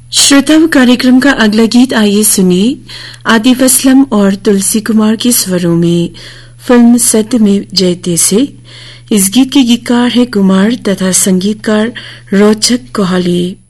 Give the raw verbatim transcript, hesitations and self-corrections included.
श्रोताओं, कार्यक्रम का अगला गीत आइए सुनिए आतिफ असलम और तुलसी कुमार के स्वरों में फिल्म सत्य में जयते से। इस गीत के गीतकार है कुमार तथा संगीतकार रोचक कोहली।